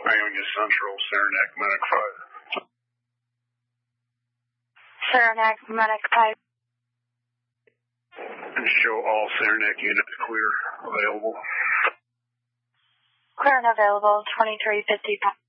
Ionia Central, Saranac, Medic 5. Saranac, Medic 5. And show all Saranac units clear, available. Clear and available, 2355.